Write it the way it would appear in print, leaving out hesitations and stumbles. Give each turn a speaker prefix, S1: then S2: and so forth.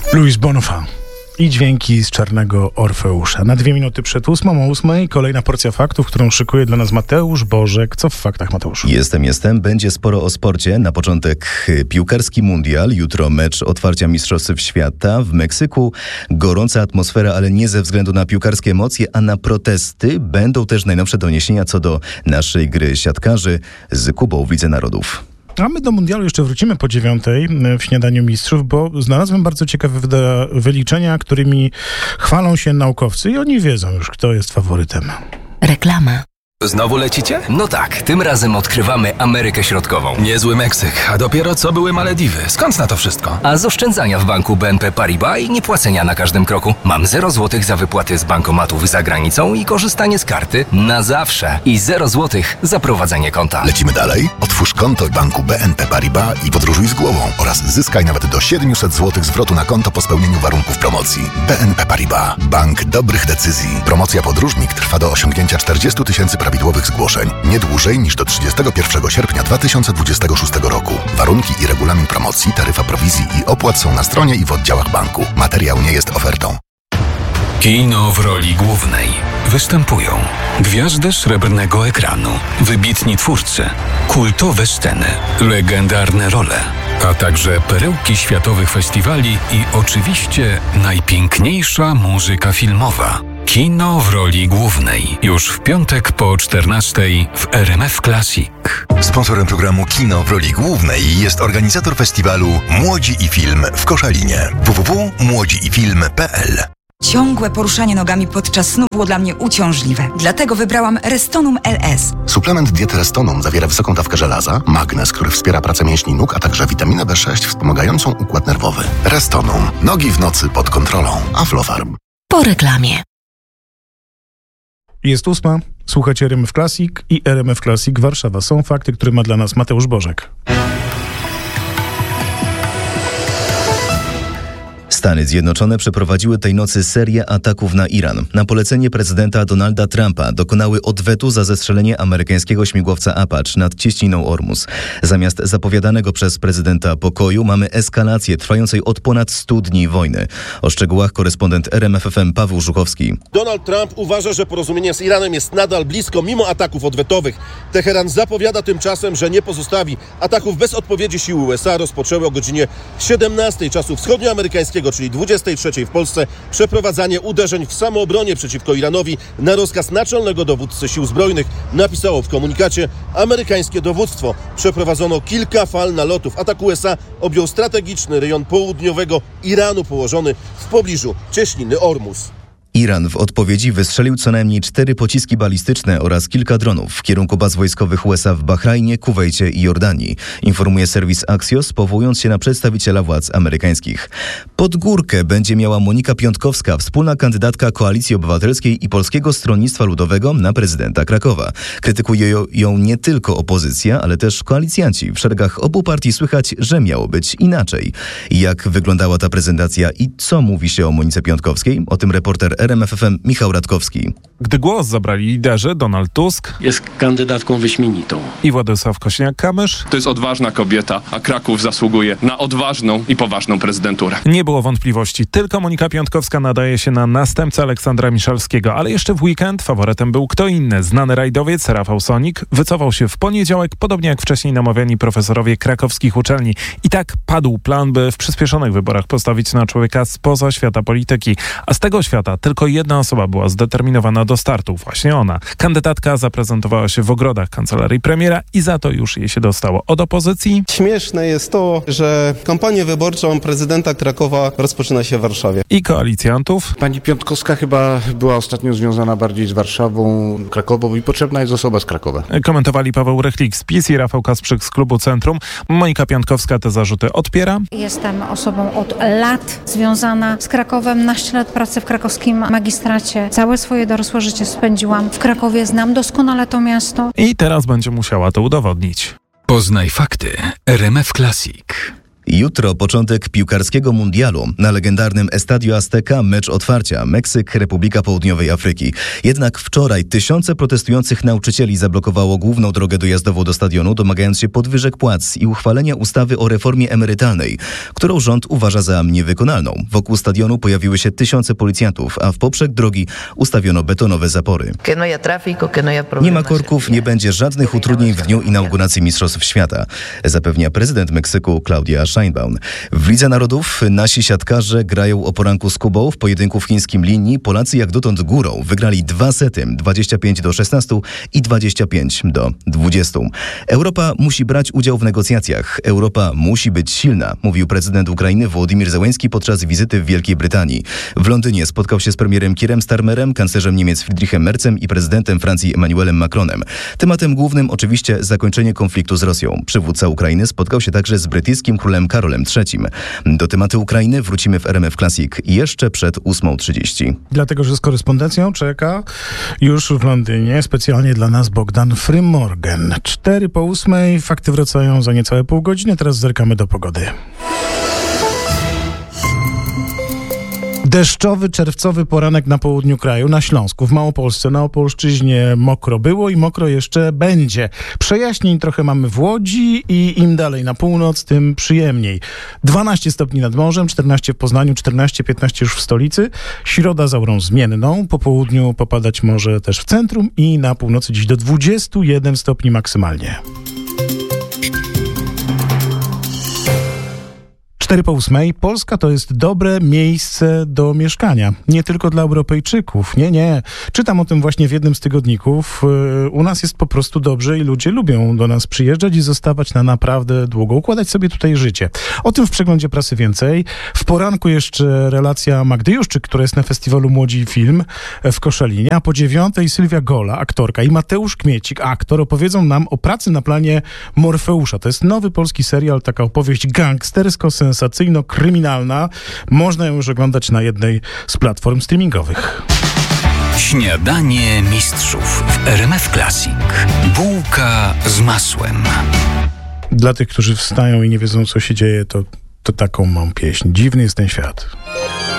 S1: Luis Bonfa i dźwięki z Czarnego Orfeusza. Na 2 minuty przed 8:08 kolejna porcja faktów, którą szykuje dla nas Mateusz Bożek. Co w faktach, Mateuszu?
S2: Jestem. Będzie sporo o sporcie. Na początek piłkarski mundial. Jutro mecz otwarcia Mistrzostw Świata w Meksyku. Gorąca atmosfera, ale nie ze względu na piłkarskie emocje, a na protesty. Będą też najnowsze doniesienia co do naszej gry siatkarzy z Kubą w Lidze Narodów.
S1: A my do mundialu jeszcze wrócimy po 9:00 w Śniadaniu Mistrzów, bo znalazłem bardzo ciekawe wyliczenia, którymi chwalą się naukowcy i oni wiedzą już, kto jest faworytem.
S3: Reklama.
S4: Znowu lecicie? No tak, tym razem odkrywamy Amerykę Środkową.
S5: Niezły Meksyk, a dopiero co były Malediwy. Skąd na to wszystko?
S4: A z oszczędzania w banku BNP Paribas i niepłacenia na każdym kroku. Mam 0 zł za wypłaty z bankomatów za granicą i korzystanie z karty na zawsze. I 0 zł za prowadzenie konta.
S6: Lecimy dalej? Otwórz konto w banku BNP Paribas i podróżuj z głową oraz zyskaj nawet do 700 zł zwrotu na konto po spełnieniu warunków promocji. BNP Paribas. Bank dobrych decyzji. Promocja podróżnik trwa do osiągnięcia 40 000 prawidłowych zgłoszeń. Nie dłużej niż do 31 sierpnia 2026 roku. Warunki i regulamin promocji, taryfa prowizji i opłat są na stronie i w oddziałach banku. Materiał nie jest ofertą.
S7: Kino w roli głównej. Występują gwiazdy srebrnego ekranu, wybitni twórcy, kultowe sceny, legendarne role, a także perełki światowych festiwali i oczywiście najpiękniejsza muzyka filmowa. Kino w roli głównej. Już w piątek po 14:00 w RMF Classic.
S6: Sponsorem programu Kino w roli głównej jest organizator festiwalu Młodzi i Film w Koszalinie. www.młodziifilm.pl.
S8: Ciągłe poruszanie nogami podczas snu było dla mnie uciążliwe. Dlatego wybrałam Restonum LS.
S6: Suplement diety Restonum zawiera wysoką dawkę żelaza, magnez, który wspiera pracę mięśni nóg, a także witaminę B6 wspomagającą układ nerwowy. Restonum. Nogi w nocy pod kontrolą. Aflofarm.
S3: Po reklamie.
S1: Jest 8:00, słuchacie RMF Classic i RMF Classic Warszawa. Są fakty, które ma dla nas Mateusz Bożek.
S2: Stany Zjednoczone przeprowadziły tej nocy serię ataków na Iran. Na polecenie prezydenta Donalda Trumpa dokonały odwetu za zestrzelenie amerykańskiego śmigłowca Apache nad cieśniną Ormus. Zamiast zapowiadanego przez prezydenta pokoju mamy eskalację trwającej od ponad 100 dni wojny. O szczegółach korespondent RMF FM Paweł Żuchowski.
S9: Donald Trump uważa, że porozumienie z Iranem jest nadal blisko mimo ataków odwetowych. Teheran zapowiada tymczasem, że nie pozostawi. Ataków bez odpowiedzi siły USA rozpoczęły o godzinie 17:00 czasu wschodnioamerykańskiego, czyli 23:00 w Polsce, przeprowadzanie uderzeń w samoobronie przeciwko Iranowi na rozkaz naczelnego dowódcy sił zbrojnych, napisało w komunikacie amerykańskie dowództwo. Przeprowadzono kilka fal nalotów. Atak USA objął strategiczny rejon południowego Iranu położony w pobliżu cieśniny Ormus.
S2: Iran w odpowiedzi wystrzelił co najmniej 4 pociski balistyczne oraz kilka dronów w kierunku baz wojskowych USA w Bahrajnie, Kuwejcie i Jordanii, informuje serwis Axios, powołując się na przedstawiciela władz amerykańskich. Pod górkę będzie miała Monika Piątkowska, wspólna kandydatka Koalicji Obywatelskiej i Polskiego Stronnictwa Ludowego na prezydenta Krakowa. Krytykuje ją nie tylko opozycja, ale też koalicjanci. W szeregach obu partii słychać, że miało być inaczej. Jak wyglądała ta prezentacja i co mówi się o Monice Piątkowskiej? O tym reporter RMF FM Michał Radkowski.
S10: Gdy głos zabrali liderzy, Donald Tusk
S11: jest kandydatką wyśmienitą
S10: i Władysław Kosiniak-Kamysz.
S12: To jest odważna kobieta, a Kraków zasługuje na odważną i poważną prezydenturę.
S10: Nie było wątpliwości, tylko Monika Piątkowska nadaje się na następcę Aleksandra Miszalskiego, ale jeszcze w weekend faworytem był kto inny. Znany rajdowiec Rafał Sonik wycofał się w poniedziałek, podobnie jak wcześniej namawiani profesorowie krakowskich uczelni. I tak padł plan, by w przyspieszonych wyborach postawić na człowieka spoza świata polityki, a z tego świata tylko jedna osoba była zdeterminowana do startu, właśnie ona. Kandydatka zaprezentowała się w ogrodach kancelarii premiera i za to już jej się dostało od opozycji.
S13: Śmieszne jest to, że kampanię wyborczą prezydenta Krakowa rozpoczyna się w Warszawie.
S10: I koalicjantów.
S14: Pani Piątkowska chyba była ostatnio związana bardziej z Warszawą, Krakową i potrzebna jest osoba z Krakowa.
S10: Komentowali Paweł Rychlik z PiS i Rafał Kasprzyk z Klubu Centrum. Monika Piątkowska te zarzuty odpiera.
S15: Jestem osobą od lat związana z Krakowem, 12 lat pracy w krakowskim magistracie. Całe swoje dorosłe życie spędziłam w Krakowie, znam doskonale to miasto.
S10: I teraz będzie musiała to udowodnić.
S7: Poznaj fakty RMF Classic.
S2: Jutro początek piłkarskiego mundialu. Na legendarnym Estadio Azteca mecz otwarcia Meksyk, Republika Południowej Afryki. Jednak wczoraj tysiące protestujących nauczycieli zablokowało główną drogę dojazdową do stadionu, domagając się podwyżek płac i uchwalenia ustawy o reformie emerytalnej, którą rząd uważa za niewykonalną. Wokół stadionu pojawiły się tysiące policjantów, a w poprzek drogi ustawiono betonowe zapory. Nie ma korków, nie będzie żadnych utrudnień w dniu inauguracji Mistrzostw Świata, zapewnia prezydent Meksyku Claudia Sheinbaum. W Lidze Narodów nasi siatkarze grają o poranku z Kubą. W pojedynku w chińskim Linii Polacy jak dotąd górą. Wygrali 2 sety, 25-16 i 25-20. Europa musi brać udział w negocjacjach. Europa musi być silna, mówił prezydent Ukrainy Wołodymyr Zełenski podczas wizyty w Wielkiej Brytanii. W Londynie spotkał się z premierem Keirem Starmerem, kanclerzem Niemiec Friedrichem Merzem i prezydentem Francji Emmanuelem Macronem. Tematem głównym oczywiście zakończenie konfliktu z Rosją. Przywódca Ukrainy spotkał się także z brytyjskim królem Karolem III. Do tematu Ukrainy wrócimy w RMF Classic jeszcze przed 8:30.
S1: Dlatego, że z korespondencją czeka już w Londynie specjalnie dla nas Bogdan Frymorgan. 7:04, fakty wracają za niecałe pół godziny. Teraz zerkamy do pogody. Deszczowy, czerwcowy poranek na południu kraju, na Śląsku, w Małopolsce, na Opolszczyźnie mokro było i mokro jeszcze będzie. Przejaśnień trochę mamy w Łodzi i im dalej na północ, tym przyjemniej. 12 stopni nad morzem, 14 w Poznaniu, 14-15 już w stolicy. Środa z aurą zmienną, po południu popadać może też w centrum i na północy dziś do 21 stopni maksymalnie. 7:04. Polska to jest dobre miejsce do mieszkania. Nie tylko dla Europejczyków. Nie. Czytam o tym właśnie w jednym z tygodników. U nas jest po prostu dobrze i ludzie lubią do nas przyjeżdżać i zostawać na naprawdę długo. Układać sobie tutaj życie. O tym w przeglądzie prasy więcej. W poranku jeszcze relacja Magdy Juszczyk, która jest na festiwalu Młodzi Film w Koszalinie. A po 9:00 Sylwia Gola, aktorka, i Mateusz Kmiecik, aktor, opowiedzą nam o pracy na planie Morfeusza. To jest nowy polski serial, taka opowieść gangstersko-sensacyjno-kryminalna. Można ją już oglądać na jednej z platform streamingowych.
S7: Śniadanie mistrzów w RMF Classic. Bułka z masłem.
S1: Dla tych, którzy wstają i nie wiedzą, co się dzieje, to taką mam pieśń. Dziwny jest ten świat.